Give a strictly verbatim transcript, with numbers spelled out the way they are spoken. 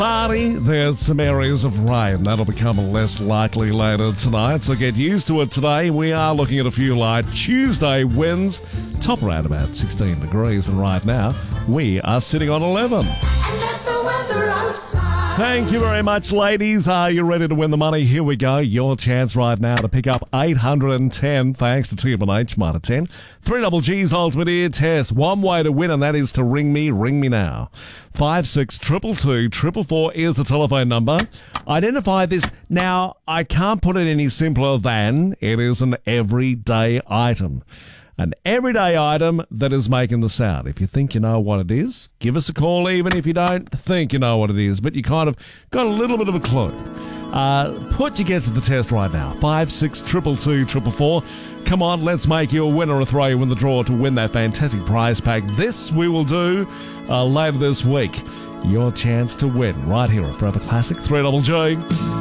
Barney, there's some areas of rain. That'll become less likely later tonight, so get used to it today. We are looking at a few light Tuesday winds, top around about sixteen degrees, and right now we are sitting on eleven. And that's the weather outside. Thank you very much, ladies. Are you ready to win the money? Here we go. Your chance right now to pick up eight hundred ten, thanks to T M H Mitre ten. three double G's Ultimate Ear Test. One way to win, and that is to ring me. Ring me now. five six two two two four four is the telephone number. Identify this. Now, I can't put it any simpler than it is an everyday item. An everyday item that is making the sound. If you think you know what it is, give us a call even if you don't think you know what it is, but you kind of got a little bit of a clue. Uh, put your guess to the test right now. five six two two two four four. Come on, let's make you a winner or throw you in the draw to win that fantastic prize pack. This we will do uh, later this week. Your chance to win right here at Forever Classic three double G.